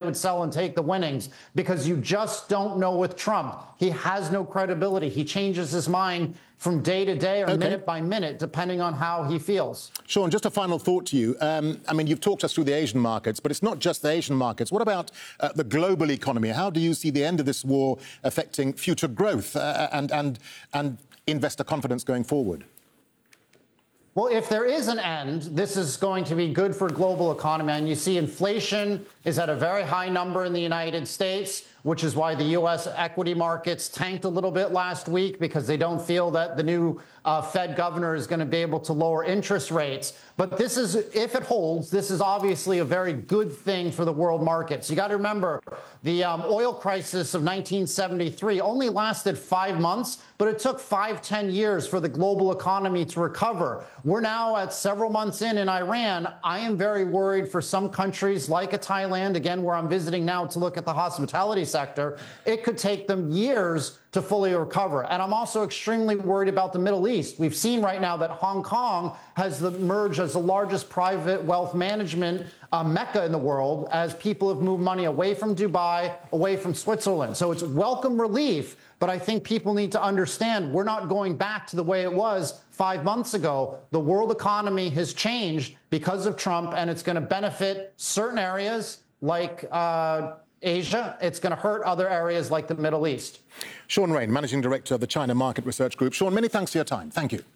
would sell and take the winnings, because you just don't know with Trump. He has no credibility. He changes his mind from day to day or minute by minute, depending on how he feels. Sean, just a final thought to you. I mean, you've talked us through the Asian markets, but it's not just the Asian markets. What about the global economy? How do you see the end of this war affecting future growth and investor confidence going forward? Well, if there is an end, this is going to be good for global economy. And you see inflation is at a very high number in the United States, which is why the U.S. equity markets tanked a little bit last week, because they don't feel that the new Fed governor is going to be able to lower interest rates. But this is, if it holds, this is obviously a very good thing for the world markets. You got to remember, the oil crisis of 1973 only lasted 5 months, but it took 5-10 years for the global economy to recover. We're now at several months in Iran. I am very worried for some countries like Thailand, again, where I'm visiting now to look at the hospitality sector. It could take them years to fully recover. And I'm also extremely worried about the Middle East. We've seen right now that Hong Kong has emerged as the largest private wealth management mecca in the world, as people have moved money away from Dubai, away from Switzerland. So it's welcome relief, but I think people need to understand we're not going back to the way it was 5 months ago. The world economy has changed because of Trump, and it's going to benefit certain areas like Asia. It's going to hurt other areas like the Middle East. Sean Rain, Managing Director of the China Market Research Group. Sean, many thanks for your time. Thank you.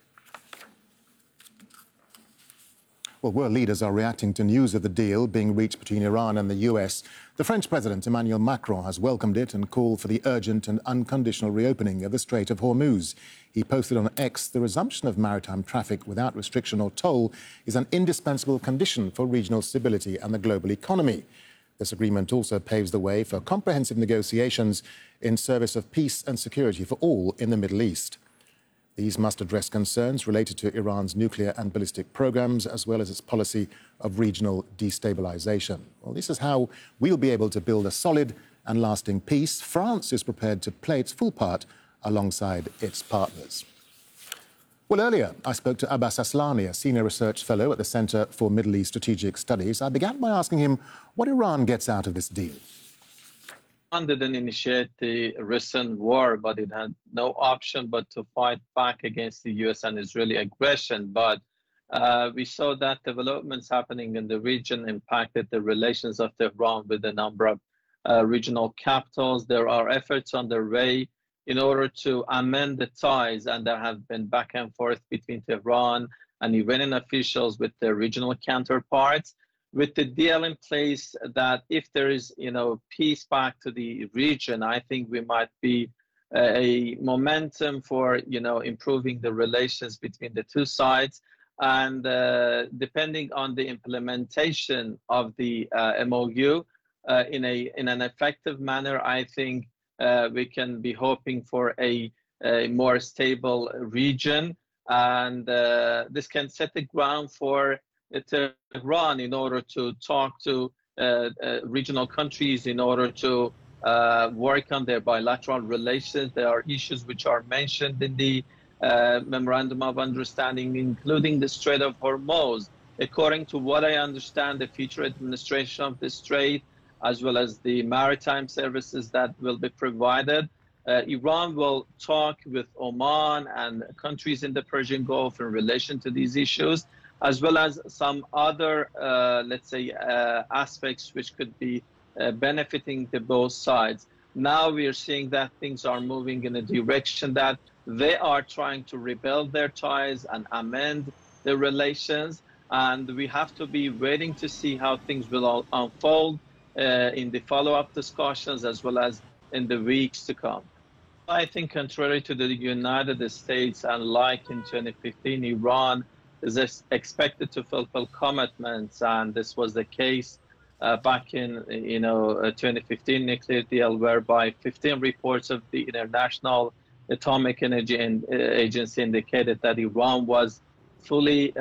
Well, world leaders are reacting to news of the deal being reached between Iran and the US. The French President Emmanuel Macron has welcomed it and called for the urgent and unconditional reopening of the Strait of Hormuz. He posted on X, the resumption of maritime traffic without restriction or toll is an indispensable condition for regional stability and the global economy. This agreement also paves the way for comprehensive negotiations in service of peace and security for all in the Middle East. These must address concerns related to Iran's nuclear and ballistic programs, as well as its policy of regional destabilization. Well, this is how we'll be able to build a solid and lasting peace. France is prepared to play its full part alongside its partners. Well, earlier, I spoke to Abbas Aslani, a senior research fellow at the Center for Middle East Strategic Studies. I began by asking him what Iran gets out of this deal. Iran didn't initiate the recent war, but it had no option but to fight back against the U.S. and Israeli aggression. But we saw that developments happening in the region impacted the relations of Tehran with a number of regional capitals. There are efforts underway in order to amend the ties, and there have been back and forth between Tehran and Iranian officials with their regional counterparts, with the deal in place that if there is, peace back to the region, I think we might be a momentum for, improving the relations between the two sides. And depending on the implementation of the MOU in an effective manner, I think we can be hoping for a more stable region. And this can set the ground for Tehran in order to talk to regional countries in order to work on their bilateral relations. There are issues which are mentioned in the Memorandum of Understanding, including the Strait of Hormuz. According to what I understand, the future administration of the Strait, as well as the maritime services that will be provided, Iran will talk with Oman and countries in the Persian Gulf in relation to these issues, as well as some other, aspects which could be benefiting the both sides. Now we are seeing that things are moving in a direction that they are trying to rebuild their ties and amend the relations, and we have to be waiting to see how things will all unfold in the follow-up discussions as well as in the weeks to come. I think contrary to the United States, unlike in 2015, Iran is expected to fulfill commitments, and this was the case back in 2015 nuclear deal, whereby 15 reports of the International Atomic Energy Agency indicated that Iran was fully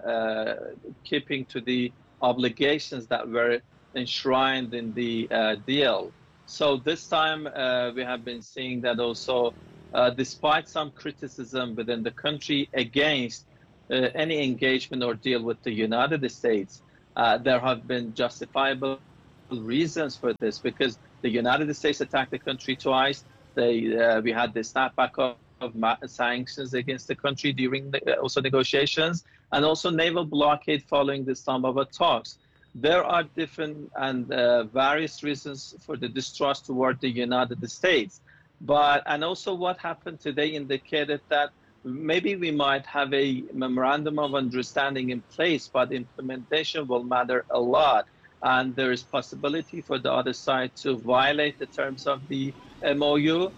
keeping to the obligations that were enshrined in the deal. So this time we have been seeing that also, despite some criticism within the country against any engagement or deal with the United States, there have been justifiable reasons for this, because the United States attacked the country twice. We had the snapback of sanctions against the country during also negotiations, and also naval blockade following the Islamabad talks. There are different and various reasons for the distrust toward the United States. And also what happened today indicated that maybe we might have a memorandum of understanding in place, but implementation will matter a lot. And there is possibility for the other side to violate the terms of the MOU.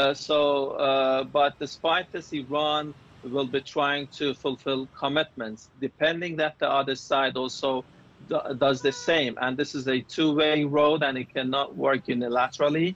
But despite this, Iran will be trying to fulfill commitments, depending that the other side also does the same. And this is a two-way road, and it cannot work unilaterally.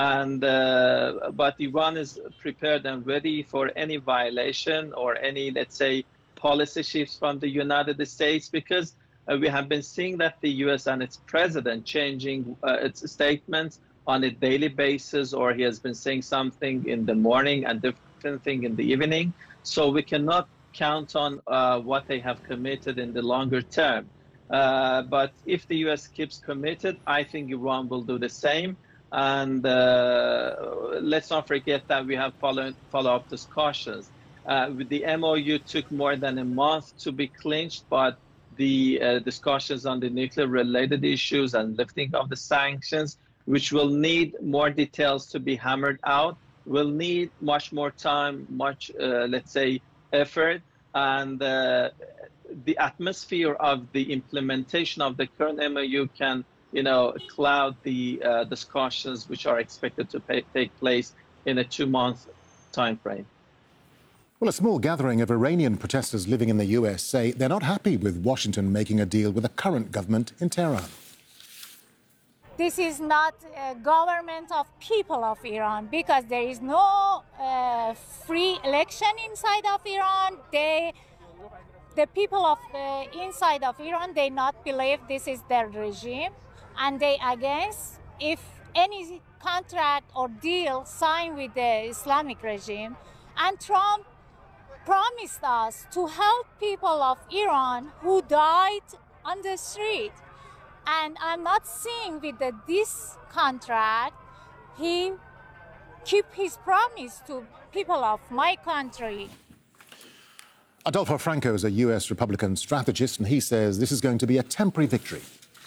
But Iran is prepared and ready for any violation or any, let's say, policy shifts from the United States, because we have been seeing that the U.S. and its president changing its statements on a daily basis, or he has been saying something in the morning and different thing in the evening. So we cannot count on what they have committed in the longer term. But if the U.S. keeps committed, I think Iran will do the same. And let's not forget that we have follow-up discussions. The MOU took more than a month to be clinched, but the discussions on the nuclear-related issues and lifting of the sanctions, which will need more details to be hammered out, will need much more time, let's say, effort. And the atmosphere of the implementation of the current MOU can cloud the discussions which are expected to take place in a 2-month time frame. Well, a small gathering of Iranian protesters living in the US say they're not happy with Washington making a deal with the current government in Tehran. This is not a government of people of Iran, because there is no free election inside of Iran. The people of inside of Iran, they not believe this is their regime, and they against if any contract or deal signed with the Islamic regime. And Trump promised us to help people of Iran who died on the street. And I'm not seeing with this contract, he keep his promise to people of my country. Adolfo Franco is a US Republican strategist, and he says this is going to be a temporary victory.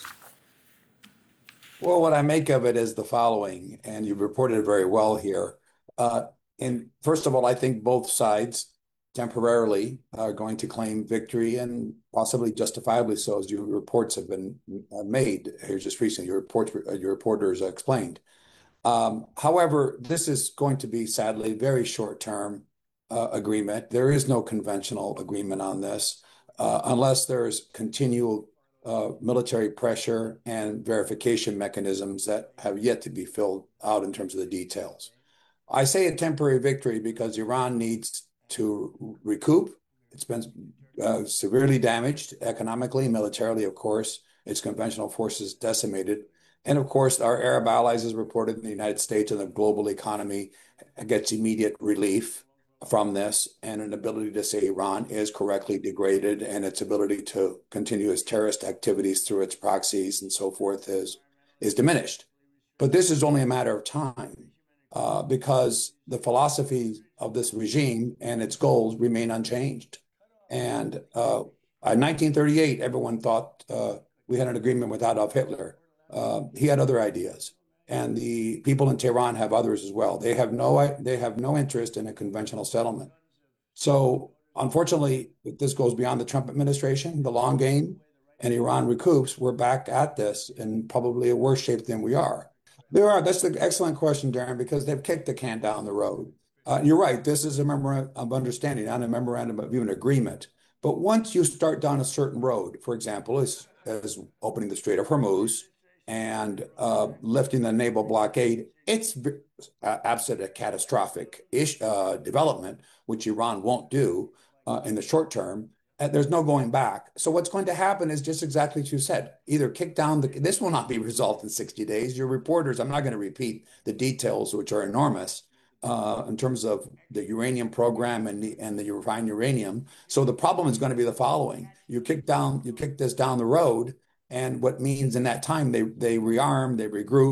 Well, what I make of it is the following, and you've reported it very well here. And first of all, I think both sides temporarily are going to claim victory, and possibly justifiably so, as your reports have been made here just recently. Your reporters explained. However, this is going to be sadly very short-term agreement. There is no conventional agreement on this unless there's continual military pressure and verification mechanisms that have yet to be filled out in terms of the details. I say a temporary victory because Iran needs to recoup. It's been severely damaged economically, militarily, of course. Its conventional forces decimated. And of course, our Arab allies, as reported in the United States, and the global economy gets immediate relief from this, and an ability to say Iran is correctly degraded, and its ability to continue its terrorist activities through its proxies and so forth is diminished. But this is only a matter of time because the philosophy of this regime and its goals remain unchanged. And in 1938, everyone thought we had an agreement with Adolf Hitler. He had other ideas. And the people in Tehran have others as well. They have no interest in a conventional settlement. So unfortunately, if this goes beyond the Trump administration, the long game, and Iran recoups, we're back at this in probably a worse shape than we are. That's an excellent question, Darren, because they've kicked the can down the road. You're right. This is a memorandum of understanding, not a memorandum of even agreement. But once you start down a certain road, for example, as opening the Strait of Hormuz, and lifting the naval blockade, it's absent a catastrophic development, which Iran won't do in the short term. There's no going back. So what's going to happen is just exactly what you said. Either kick down this will not be resolved in 60 days. Your reporters, I'm not going to repeat the details, which are enormous in terms of the uranium program and the refined uranium. So the problem is going to be the following: you kick this down the road, And what means in that time they rearm, they regroup,